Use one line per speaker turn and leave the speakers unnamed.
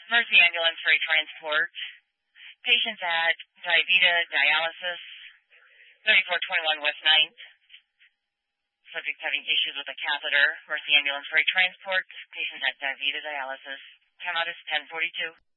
Mercy Ambulance Freight Transport. Patients at Divita Dialysis, 3421 West 9th. Subject having issues with a catheter. Mercy Ambulance Freight Transport. Patients at Divita Dialysis. Time out is 10:42.